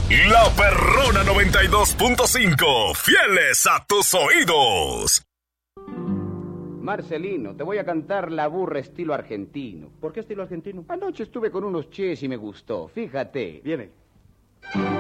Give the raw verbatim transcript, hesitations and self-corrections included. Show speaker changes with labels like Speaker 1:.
Speaker 1: La Perrona noventa y dos punto cinco, fieles a tus oídos.
Speaker 2: Marcelino, te voy a cantar La Burra estilo argentino.
Speaker 3: ¿Por qué estilo argentino?
Speaker 2: Anoche estuve con unos ches y me gustó, fíjate.
Speaker 3: Viene.